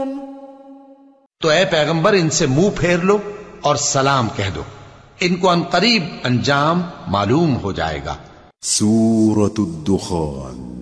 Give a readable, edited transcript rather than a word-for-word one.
तो ए पैगंबर, इनसे मुंह फेर लो और सलाम कह दो, इनको अनकरीब अंजाम मालूम हो जाएगा। सूरतुद्दुखान